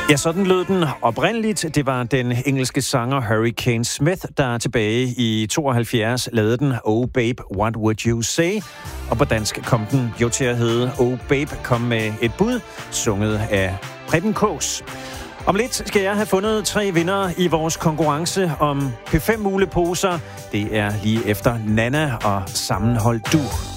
Ja, sådan lød den oprindeligt. Det var den engelske sanger Hurricane Smith, der tilbage i 72 lavede den Oh Babe, What Would You Say? Og på dansk kom den jo til at hedde Oh Babe, kom med et bud, sunget af Preben Kaas. Om lidt skal jeg have fundet 3 vindere i vores konkurrence om P5 muleposer. Det er lige efter Nana og Sammenhold Du.